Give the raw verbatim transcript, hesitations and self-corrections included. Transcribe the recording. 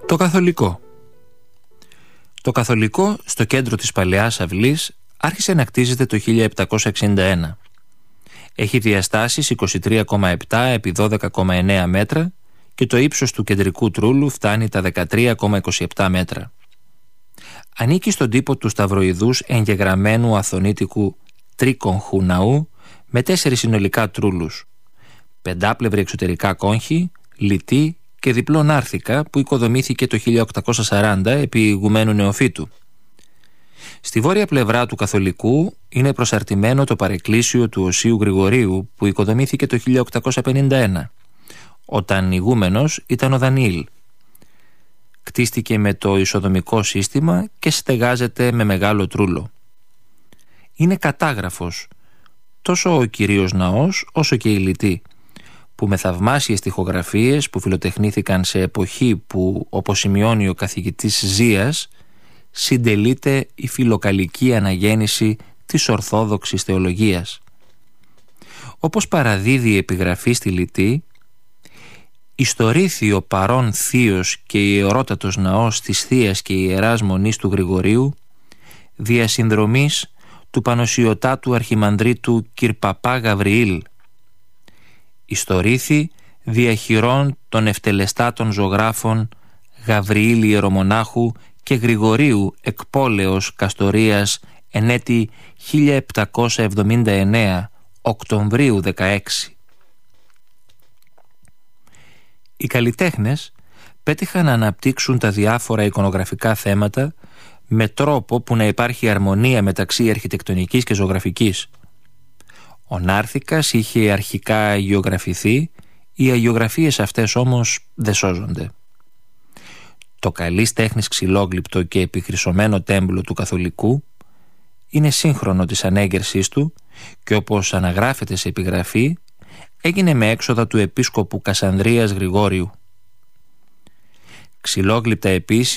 Το καθολικό. Το καθολικό στο κέντρο της Παλαιάς Αυλής άρχισε να κτίζεται το χίλια επτακόσια εξήντα ένα. Έχει διαστάσεις είκοσι τρία κόμμα επτά επί δώδεκα κόμμα εννέα μέτρα και το ύψος του κεντρικού τρούλου φτάνει τα δεκατρία κόμμα είκοσι επτά μέτρα. Ανήκει στον τύπο του σταυροειδούς εγγεγραμμένου αθωνίτικου τρίκογχου ναού με τέσσερις συνολικά τρούλους, πεντάπλευρη εξωτερικά κόγχη, λιτή και διπλό νάρθηκα που οικοδομήθηκε το χίλια οκτακόσια σαράντα επί ηγουμένου νεοφύτου. Στη βόρεια πλευρά του καθολικού είναι προσαρτημένο το παρεκκλήσιο του Οσίου Γρηγορίου που οικοδομήθηκε το χίλια οκτακόσια πενήντα ένα, όταν ηγούμενος ήταν ο Δανιήλ. Κτίστηκε με το ισοδομικό σύστημα και στεγάζεται με μεγάλο τρούλο. Είναι κατάγραφος τόσο ο κυρίως ναός όσο και η λιτή, που με θαυμάσιες τοιχογραφίες που φιλοτεχνήθηκαν σε εποχή που, όπως σημειώνει ο καθηγητής Ζίας, συντελείται η φιλοκαλική αναγέννηση της Ορθόδοξης θεολογίας. Όπως παραδίδει η επιγραφή στη λιτή, «Ιστορήθη ο παρών θείος και ιερότατος ναός της Θείας και Ιεράς Μονής του Γρηγορίου, διασυνδρομής του Πανοσιωτάτου Αρχιμανδρίτου Κυρπαπά Γαβριήλ. Ιστορήθη διαχειρών των ευτελεστάτων ζωγράφων Γαβριήλ Ιερομονάχου και Γρηγορίου εκπόλεως Καστορίας εν έτη χίλια επτακόσια εβδομήντα εννέα Οκτωβρίου δεκαέξι». Οι καλλιτέχνες πέτυχαν να αναπτύξουν τα διάφορα εικονογραφικά θέματα με τρόπο που να υπάρχει αρμονία μεταξύ αρχιτεκτονικής και ζωγραφικής. Ο νάρθηκας είχε αρχικά αγιογραφηθεί, οι αγιογραφίες αυτές όμως δεν σώζονται. Το καλής τέχνης ξυλόγλυπτο και επιχρυσωμένο τέμπλο του καθολικού είναι σύγχρονο της ανέγερσής του και, όπως αναγράφεται σε επιγραφή, έγινε με έξοδα του επίσκοπου Κασανδρίας Γρηγόριου. Ξυλόγλυπτα επίσης